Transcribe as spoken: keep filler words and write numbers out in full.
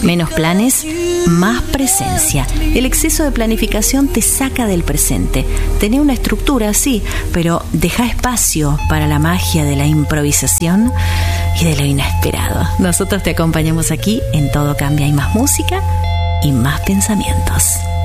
Menos planes, más presencia. El exceso de planificación te saca del presente. Tenés una estructura, sí, pero deja espacio para la magia de la improvisación y de lo inesperado. Nosotros te acompañamos aquí en Todo Cambia. Hay más música y más pensamientos.